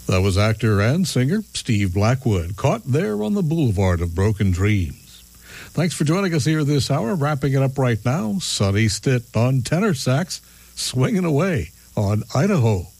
That was actor and singer Steve Blackwood, caught there on the Boulevard of Broken Dreams. Thanks for joining us here this hour. Wrapping it up right now, Sonny Stitt on tenor sax, swinging away on Idaho.